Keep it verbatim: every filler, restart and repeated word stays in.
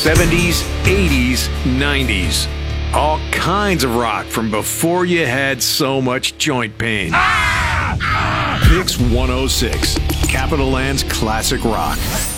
seventies, eighties, nineties. All kinds of rock from before you had so much joint pain. Pix one oh six, Capital Land's classic rock.